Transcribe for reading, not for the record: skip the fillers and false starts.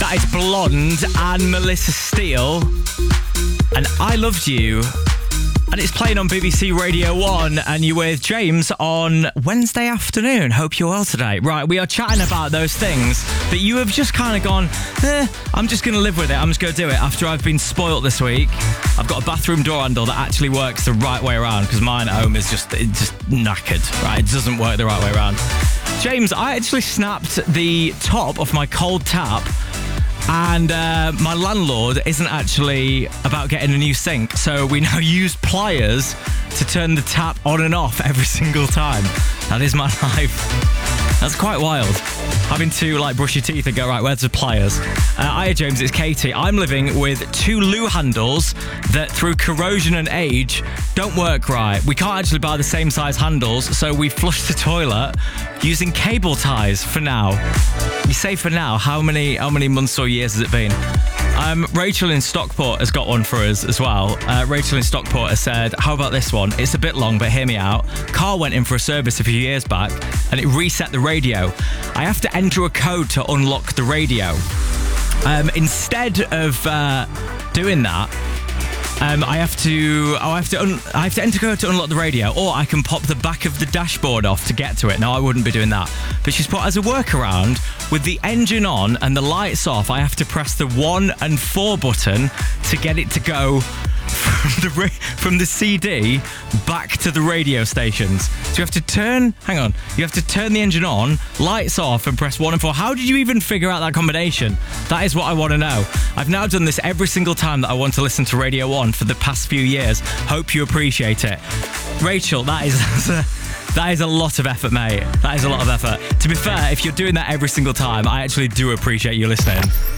That is Blonde and Melissa Steele. And I Loved You. And it's playing on BBC Radio 1, and you're with James on Wednesday afternoon. Hope you're well today. Right, we are chatting about those things that you have just kind of gone, I'm just going to live with it. I'm just going to do it after I've been spoilt this week. I've got a bathroom door handle that actually works the right way around because mine at home is just knackered, right? It doesn't work the right way around. James, I actually snapped the top of my cold tap. And my landlord isn't actually about getting a new sink, so we now use pliers to turn the tap on and off every single time. That is my life. That's quite wild. Having to brush your teeth and go, right, where's the pliers? Hiya James, it's Katie. I'm living with 2 loo handles that through corrosion and age don't work right. We can't actually buy the same size handles, so we flush the toilet using cable ties for now. You say for now, how many months or years has it been? Rachel in Stockport has got one for us as well. Rachel in Stockport has said, how about this one? It's a bit long, but hear me out. Car went in for a service a few years back and it reset the radio. I have to enter a code to unlock the radio. Instead of doing that, I have to enter code to unlock the radio, or I can pop the back of the dashboard off to get to it. No, I wouldn't be doing that. But she's put as a workaround, with the engine on and the lights off, I have to press the 1 and 4 button to get it to go from the CD back to the radio stations. So you have to turn the engine on, lights off, and press 1 and 4. How did you even figure out that combination? That is what I want to know. I've now done this every single time that I want to listen to Radio 1 for the past few years. Hope you appreciate it. Rachel, that is a lot of effort, mate. That is a lot of effort. To be fair, if you're doing that every single time, I actually do appreciate you listening.